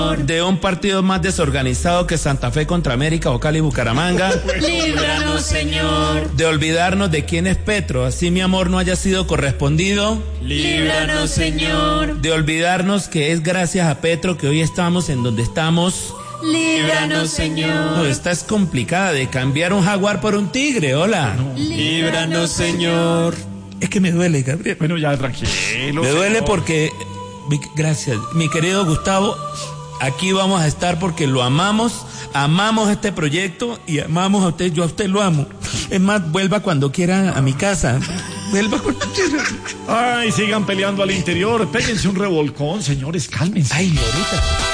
De un partido más desorganizado que Santa Fe contra América o Cali Bucaramanga. Líbranos, Señor. De olvidarnos de quién es Petro, así mi amor no haya sido correspondido. Líbranos, Señor. De olvidarnos que es gracias a Petro que hoy estamos en donde estamos. Líbranos, Señor. No, esta es complicada, de cambiar un jaguar por un tigre, hola. Líbranos, Señor. Es que me duele, Gabriel. Bueno, ya tranquilo. Me duele señor. porque, gracias, mi querido Gustavo, aquí vamos a estar porque lo amamos este proyecto y amamos a usted, yo a usted lo amo. Es más, vuelva cuando quiera a mi casa. Vuelva cuando quiera. Ay, sigan peleando al interior. Péguense un revolcón, señores, cálmense. Ay, ahorita.